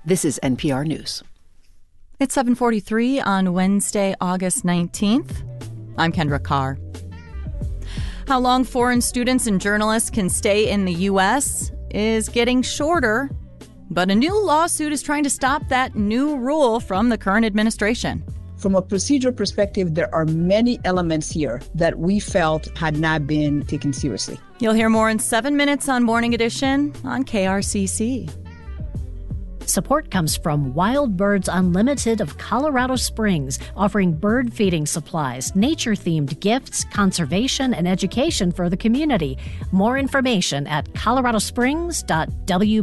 This is NPR News. It's 7:43 on Wednesday, August 19th. I'm Kendra Carr. How long foreign students and journalists can stay in the U.S. is getting shorter, but a new lawsuit is trying to stop that new rule from the current administration. From a procedure perspective, there are many elements here that we felt had not been taken seriously. You'll hear more in 7 minutes on Morning Edition on KRCC. Support comes from Wild Birds Unlimited of Colorado Springs, offering bird feeding supplies, nature-themed gifts, conservation, and education for the community. More information at coloradosprings.wbur.org.